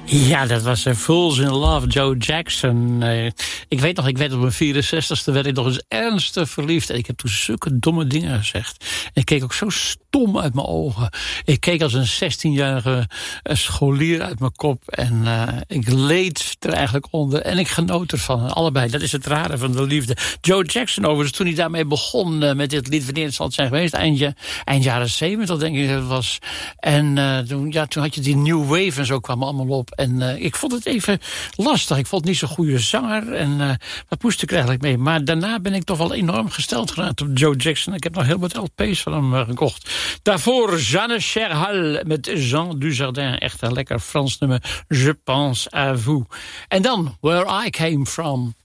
Ja, dat was Fools in Love, Joe Jackson. Ik weet nog, ik werd op mijn 64ste werd ik nog eens ernstig verliefd. En ik heb toen zulke domme dingen gezegd. En ik keek ook zo stom uit mijn ogen. Ik keek als een 16-jarige scholier uit mijn kop. En ik leed er eigenlijk onder. En ik genoot ervan. Allebei, dat is het rare van de liefde. Joe Jackson overigens, toen hij daarmee begon met dit lied, wanneer het zal het zijn geweest? Eind jaren 70, denk ik dat het was. En toen had je die New Wave en zo kwam allemaal op. En ik vond het even lastig. Ik vond het niet zo'n goede zanger. En wat moest ik er eigenlijk mee? Maar daarna ben ik toch wel enorm gesteld geraakt op Joe Jackson. Ik heb nog heel wat LP's van hem gekocht. Daarvoor Jeanne Cherhal met Jean Dujardin. Echt een lekker Frans nummer. Je pense à vous. En dan Where I Came From.